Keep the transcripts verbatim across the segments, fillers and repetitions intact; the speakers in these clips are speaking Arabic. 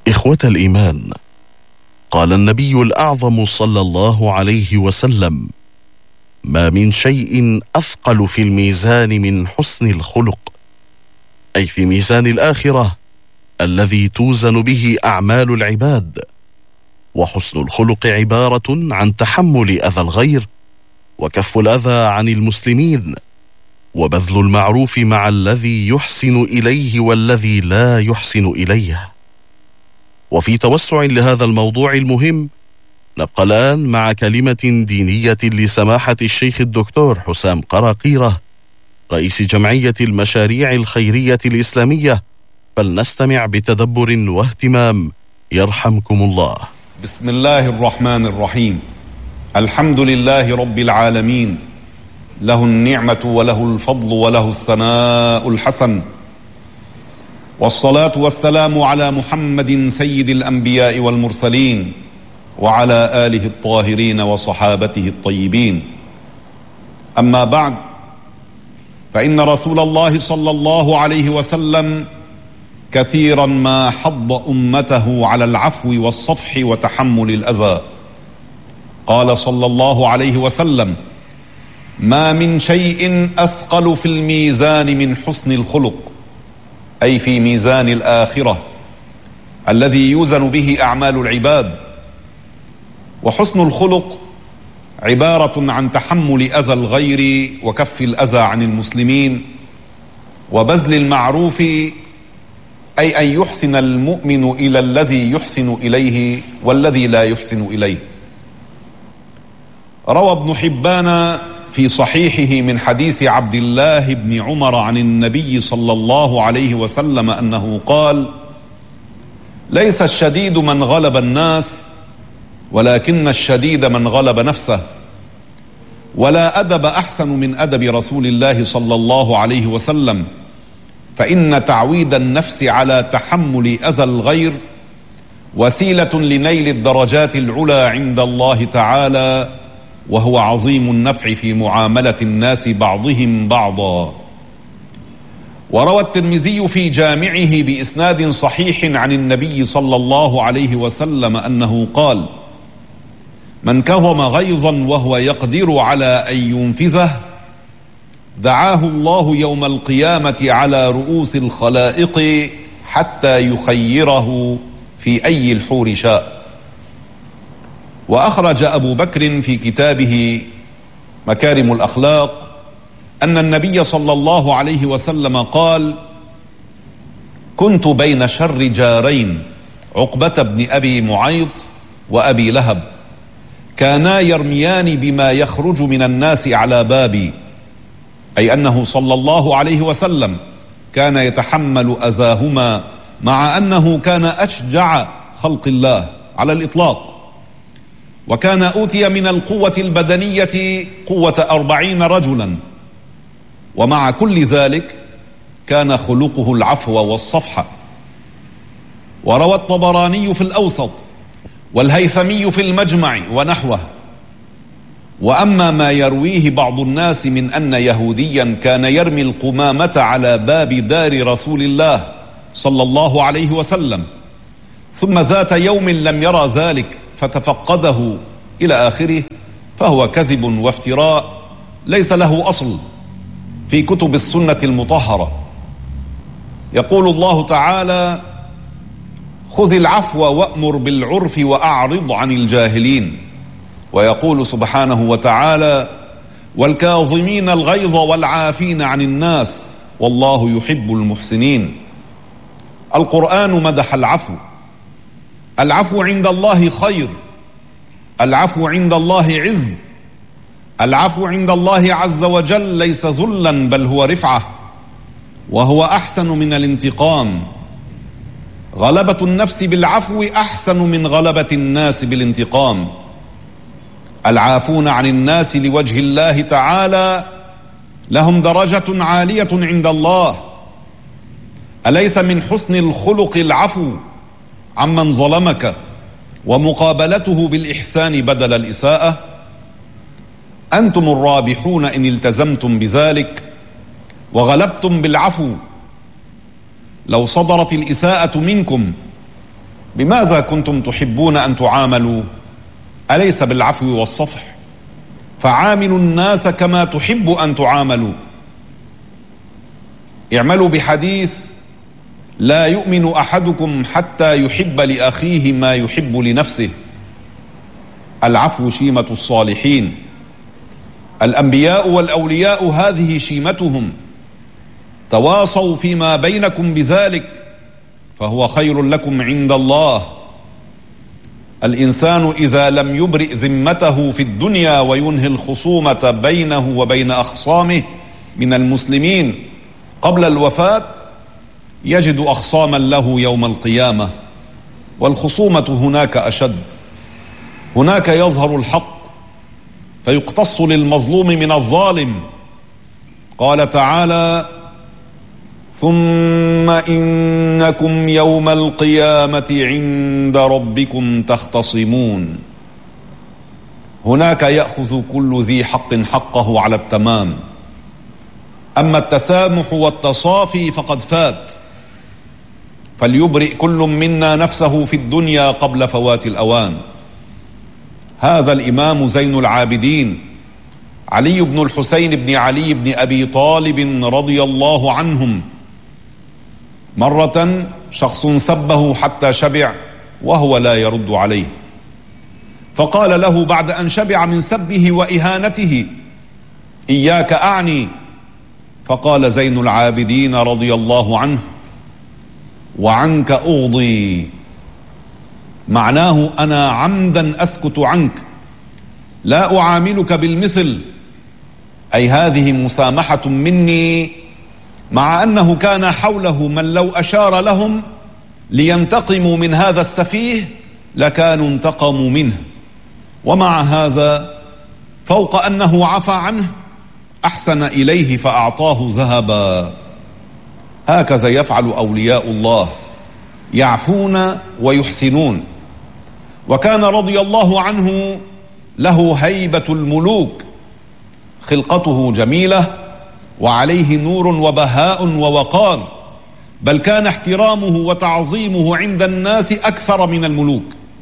إخوة الإيمان، قال النبي الأعظم صلى الله عليه وسلم: ما من شيء أثقل في الميزان من حسن الخلق، أي في ميزان الآخرة الذي توزن به أعمال العباد. وحسن الخلق عبارة عن تحمل أذى الغير، وكف الأذى عن المسلمين، وبذل المعروف مع الذي يحسن إليه والذي لا يحسن إليه. وفي توسع لهذا الموضوع المهم، نبقى الآن مع كلمة دينية لسماحة الشيخ الدكتور حسام قراقيرة، رئيس جمعية المشاريع الخيرية الإسلامية، فلنستمع بتدبر واهتمام يرحمكم الله. بسم الله الرحمن الرحيم. الحمد لله رب العالمين، له النعمة وله الفضل وله الثناء الحسن، والصلاة والسلام على محمد سيد الأنبياء والمرسلين، وعلى آله الطاهرين وصحابته الطيبين. أما بعد، فإن رسول الله صلى الله عليه وسلم كثيرا ما حض أمته على العفو والصفح وتحمل الأذى. قال صلى الله عليه وسلم: ما من شيء أثقل في الميزان من حسن الخلق، أي في ميزان الآخرة الذي يوزن به أعمال العباد. وحسن الخلق عبارة عن تحمل أذى الغير وكف الأذى عن المسلمين وبذل المعروف، أي أن يحسن المؤمن إلى الذي يحسن إليه والذي لا يحسن إليه. روى ابن حبان في صحيحه من حديث عبد الله بن عمر عن النبي صلى الله عليه وسلم أنه قال: ليس الشديد من غلب الناس، ولكن الشديد من غلب نفسه. ولا أدب أحسن من أدب رسول الله صلى الله عليه وسلم، فإن تعويد النفس على تحمل أذى الغير وسيلة لنيل الدرجات العلى عند الله تعالى، وهو عظيم النفع في معاملة الناس بعضهم بعضا. وروى الترمذي في جامعه بإسناد صحيح عن النبي صلى الله عليه وسلم أنه قال: من كظم غيظا وهو يقدر على أن ينفذه دعاه الله يوم القيامة على رؤوس الخلائق حتى يخيره في أي الحور شاء. وأخرج أبو بكر في كتابه مكارم الأخلاق أن النبي صلى الله عليه وسلم قال: كنت بين شر جارين، عقبة بن أبي معيط وأبي لهب، كانا يرميان بما يخرج من الناس على بابي، أي أنه صلى الله عليه وسلم كان يتحمل أذاهما، مع أنه كان أشجع خلق الله على الإطلاق، وكان أوتي من القوة البدنية قوة أربعين رجلا، ومع كل ذلك كان خلقه العفو والصفح. وروى الطبراني في الأوسط والهيثمي في المجمع ونحوه. وأما ما يرويه بعض الناس من أن يهوديا كان يرمي القمامة على باب دار رسول الله صلى الله عليه وسلم، ثم ذات يوم لم يرى ذلك فتفقده إلى آخره، فهو كذب وافتراء ليس له أصل في كتب السنة المطهرة. يقول الله تعالى: خذ العفو وأمر بالعرف وأعرض عن الجاهلين. ويقول سبحانه وتعالى: والكاظمين الغيظ والعافين عن الناس والله يحب المحسنين. القرآن مدح العفو. العفو عند الله خير، العفو عند الله عز، العفو عند الله عز وجل ليس ذلا بل هو رفعة، وهو أحسن من الانتقام. غلبة النفس بالعفو أحسن من غلبة الناس بالانتقام. العافون عن الناس لوجه الله تعالى لهم درجة عالية عند الله. أليس من حسن الخلق العفو عمن ظلمك ومقابلته بالإحسان بدل الإساءة؟ أنتم الرابحون إن التزمتم بذلك وغلبتم بالعفو. لو صدرت الإساءة منكم بماذا كنتم تحبون أن تعاملوا؟ أليس بالعفو والصفح؟ فعاملوا الناس كما تحب أن تعاملوا. اعملوا بحديث: لا يؤمن أحدكم حتى يحب لأخيه ما يحب لنفسه. العفو شيمة الصالحين، الأنبياء والأولياء هذه شيمتهم، تواصوا فيما بينكم بذلك فهو خير لكم عند الله. الإنسان إذا لم يبرئ ذمته في الدنيا وينهي الخصومة بينه وبين أخصامه من المسلمين قبل الوفاة يجد أخصاما له يوم القيامة، والخصومة هناك أشد. هناك يظهر الحق فيقتص للمظلوم من الظالم. قال تعالى: ثم إنكم يوم القيامة عند ربكم تختصمون. هناك يأخذ كل ذي حق حقه على التمام، أما التسامح والتصافي فقد فات. فليبرئ كل منا نفسه في الدنيا قبل فوات الأوان. هذا الإمام زين العابدين علي بن الحسين بن علي بن أبي طالب رضي الله عنهم، مرة شخص سبه حتى شبع وهو لا يرد عليه، فقال له بعد أن شبع من سبه وإهانته: إياك أعني. فقال زين العابدين رضي الله عنه: وعنك أغضي، معناه أنا عمدا أسكت عنك، لا أعاملك بالمثل، أي هذه مسامحة مني، مع أنه كان حوله من لو أشار لهم لينتقموا من هذا السفيه لكانوا انتقموا منه، ومع هذا فوق أنه عفى عنه أحسن إليه فأعطاه ذهبا. هكذا يفعل أولياء الله، يعفون ويحسنون. وكان رضي الله عنه له هيبة الملوك، خلقته جميلة وعليه نور وبهاء ووقار، بل كان احترامه وتعظيمه عند الناس أكثر من الملوك،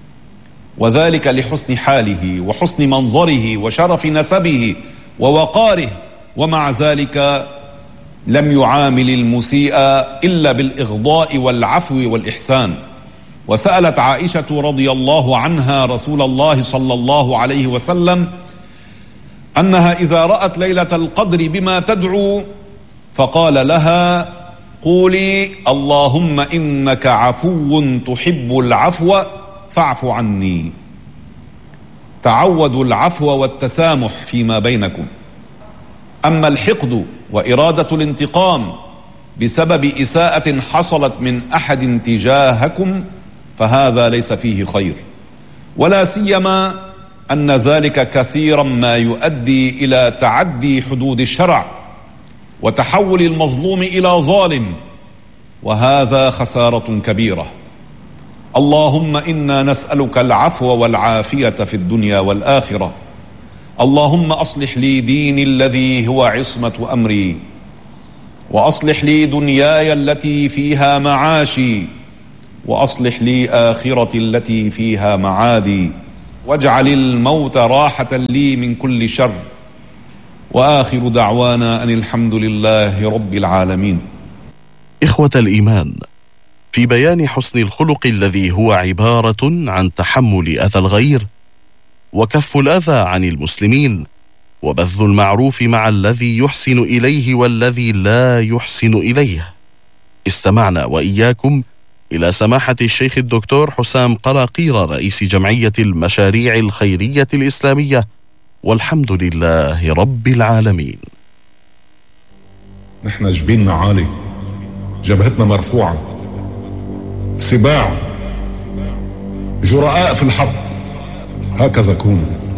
وذلك لحسن حاله وحسن منظره وشرف نسبه ووقاره. ومع ذلك لم يعامل المسيء إلا بالإغضاء والعفو والإحسان. وسألت عائشة رضي الله عنها رسول الله صلى الله عليه وسلم أنها إذا رأت ليلة القدر بما تدعو فقال لها: قولي اللهم إنك عفو تحب العفو فاعف عني. تعودوا العفو والتسامح فيما بينكم. أما الحقد وإرادة الانتقام بسبب إساءة حصلت من أحد تجاهكم فهذا ليس فيه خير، ولا سيما أن ذلك كثيرا ما يؤدي إلى تعدي حدود الشرع وتحول المظلوم إلى ظالم، وهذا خسارة كبيرة. اللهم إنا نسألك العفو والعافية في الدنيا والآخرة. اللهم أصلح لي ديني الذي هو عصمة أمري، وأصلح لي دنياي التي فيها معاشي، وأصلح لي آخرتي التي فيها معادي، واجعل الموت راحة لي من كل شر. وآخر دعوانا أن الحمد لله رب العالمين. إخوة الإيمان، في بيان حسن الخلق الذي هو عبارة عن تحمل أذى الغير وكف الأذى عن المسلمين وبذل المعروف مع الذي يحسن إليه والذي لا يحسن إليه، استمعنا وإياكم إلى سماحة الشيخ الدكتور حسام قراقير رئيس جمعية المشاريع الخيرية الإسلامية، والحمد لله رب العالمين. نحن جبيننا عالي، جبهتنا مرفوعة، سباع، جرآء في الحرب، هكذا كونوا.